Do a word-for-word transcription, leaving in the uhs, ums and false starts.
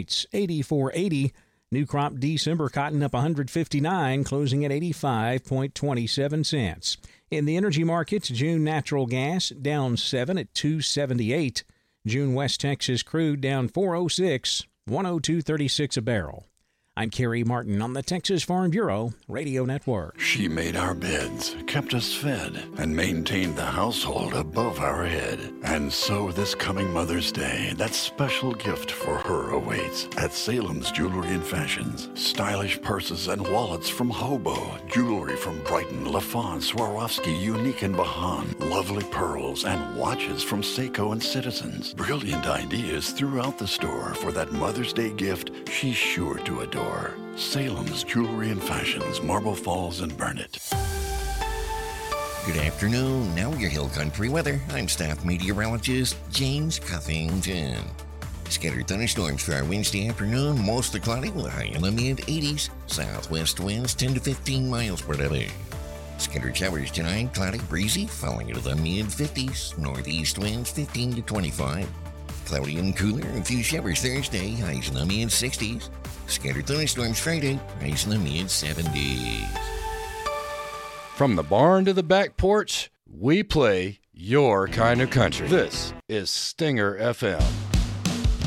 States, eighty-four eighty. New crop December cotton up one hundred fifty-nine, closing at eighty-five twenty-seven cents. In the energy markets, June natural gas down seven at two seventy-eight. June West Texas crude down four oh six, one oh two thirty-six a barrel. I'm Kerry Martin on the Texas Farm Bureau Radio Network. She made our beds, kept us fed, and maintained the household above our head. And so this coming Mother's Day, that special gift for her awaits at Salem's Jewelry and Fashions. Stylish purses and wallets from Hobo, jewelry from Brighton, LaFon, Swarovski, Unique, and Bahan, lovely pearls and watches from Seiko and Citizens. Brilliant ideas throughout the store for that Mother's Day gift she's sure to adore. Salem's Jewelry and Fashions, Marble Falls and Burnett. Good afternoon. Now your Hill Country weather. I'm staff meteorologist James Cuffington. Scattered thunderstorms for our Wednesday afternoon, mostly cloudy with a high in the mid eighties. Southwest winds ten to fifteen miles per hour. Scattered showers tonight, cloudy, breezy, falling into the mid fifties. Northeast winds fifteen to twenty-five. Cloudy and cooler, a few showers Thursday, highs in the mid sixties. Scattered thunderstorms Friday, highs in the mid seventies. From the barn to the back porch, we play your kind of country. This is Stinger F M.